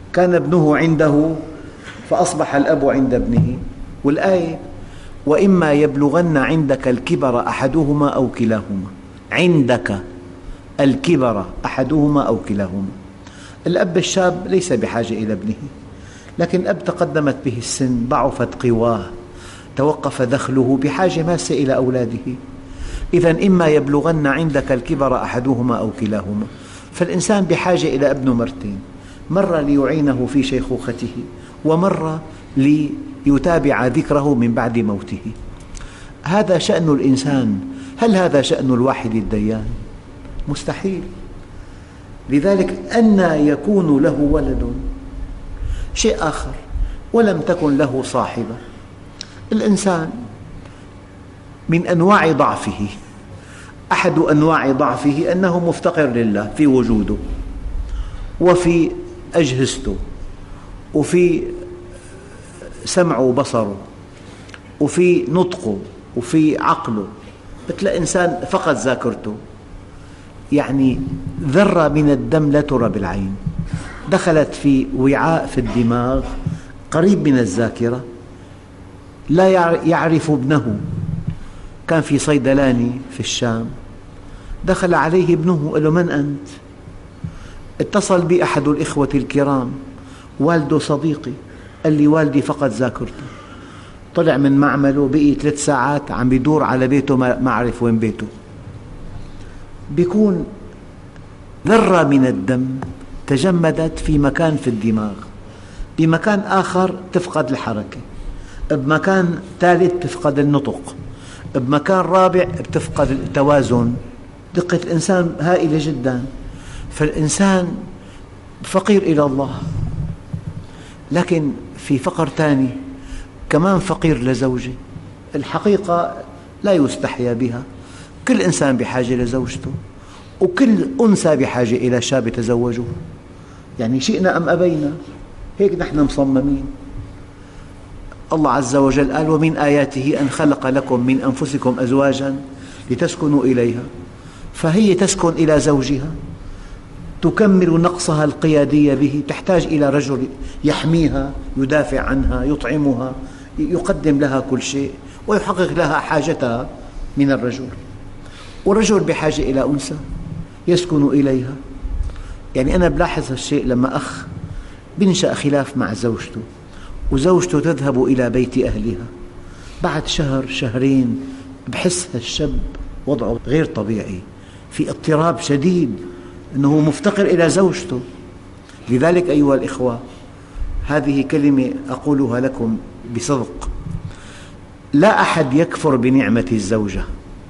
كان ابنه عنده فأصبح الأب عند ابنه. والآية: وإما يبلغن عندك الكبر أحدهما أو كلاهما. عندك الكبر أحدهما أو كلاهما. الأب الشاب ليس بحاجة إلى ابنه، لكن الأب تقدمت به السن، ضعفت قواه، توقف دخله، بحاجة ماسة إلى أولاده. إذن إما يبلغن عندك الكبر أحدهما أو كلاهما. فالإنسان بحاجة إلى ابنه مرتين: مرة ليعينه في شيخوخته، ومرة ليتابع ذكره من بعد موته. هذا شأن الإنسان. هل هذا شأن الواحد الديان؟ مستحيل. لذلك أنى يكون له ولد؟ شيء آخر: ولم تكن له صاحبة. الإنسان من أنواع ضعفه، أحد أنواع ضعفه أنه مفتقر لله في وجوده وفي أجهزته وفي سمعه وبصره وفي نطقه وفي عقله. بتلاقي إنسان فقد ذاكرته، يعني ذرة من الدم لا ترى بالعين دخلت في وعاء في الدماغ قريب من الذاكرة، لا يعرف ابنه. كان في صيدلاني في الشام، دخل عليه ابنه قال له: من أنت؟ اتصل بي أحد الإخوة الكرام، والده صديقي، قال لي: والدي فقد ذاكرته. طلع من معمله، بقي 3 ساعات عم يدور على بيته، ما عرف وين بيته. بيكون ذرة من الدم تجمدت في مكان في الدماغ، بمكان آخر تفقد الحركة، بمكان ثالث تفقد النطق، بمكان رابع تفقد التوازن. دقة الإنسان هائلة جدا. فالإنسان فقير إلى الله، لكن في فقر ثاني كمان فقير لزوجه. الحقيقة لا يستحيا بها. كل إنسان بحاجة لزوجته، وكل أنثى بحاجة إلى شاب يتزوجه، يعني شئنا أم أبينا، هيك نحن مصممين. الله عز وجل قال: ومن آياته أن خلق لكم من أنفسكم أزواجا لتسكنوا إليها. فهي تسكن إلى زوجها، تكمل نقصها القيادي به، تحتاج إلى رجل يحميها، يدافع عنها، يطعمها، يقدم لها كل شيء ويحقق لها حاجتها من الرجل. والرجل بحاجة إلى أنثى يسكن إليها. يعني أنا بلاحظ هالشيء لما أخ بينشأ خلاف مع زوجته، وزوجته تذهب إلى بيت أهلها، بعد شهر شهرين بحس هالشاب وضعه غير طبيعي، في اضطراب شديد، أنه مفتقر إلى زوجته. لذلك أيها الإخوة، هذه كلمة أقولها لكم بصدق: لا أحد يكفر بنعمة الزوجة،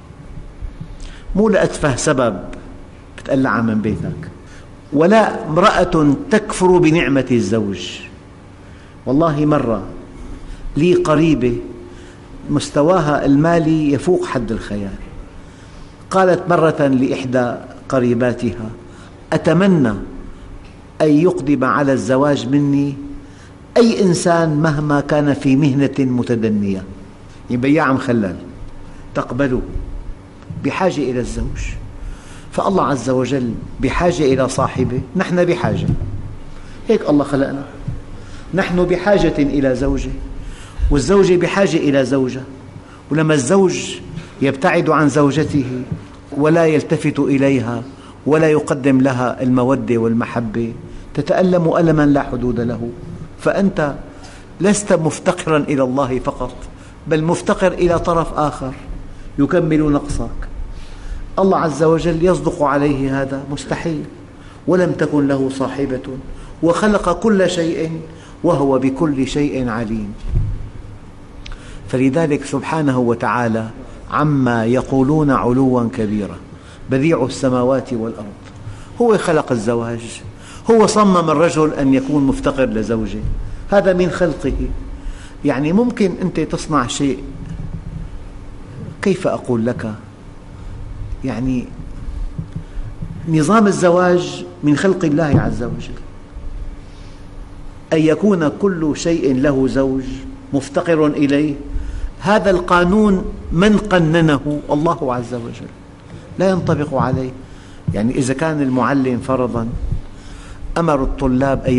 مو لأتفه سبب بتقلعها من بيتك، ولا امرأة تكفر بنعمة الزوج. والله مرة لي قريبة مستواها المالي يفوق حد الخيال، قالت مرة لإحدى قريباتها: أتمنى أن يقدم على الزواج مني أي إنسان مهما كان في مهنة متدنية، بياع مخلل، تقبله. بحاجة إلى الزوج. فالله عز وجل بحاجة إلى صاحبة، نحن بحاجة، هيك الله خلقنا. نحن بحاجة إلى زوجة، والزوجة بحاجة إلى زوجة. ولما الزوج يبتعد عن زوجته ولا يلتفت إليها ولا يقدم لها المودة والمحبة، تتألم ألما لا حدود له. فأنت لست مفتقرا إلى الله فقط، بل مفتقر إلى طرف آخر يكمل نقصك. الله عز وجل يصدق عليه هذا؟ مستحيل. ولم تكن له صاحبة وخلق كل شيء وهو بكل شيء عليم. فلذلك سبحانه وتعالى عما يقولون علوا كبيرا، بديع السماوات والأرض. هو خلق الزواج، هو صمم الرجل أن يكون مفتقر لزوجه، هذا من خلقه. يعني ممكن أنت تصنع شيء، كيف أقول لك، يعني نظام الزواج من خلق الله عز وجل، أن يكون كل شيء له زوج مفتقر إليه. هذا القانون من قننه؟ الله عز وجل، لا ينطبق عليه. يعني إذا كان المعلم فرضا أمر الطلاب أن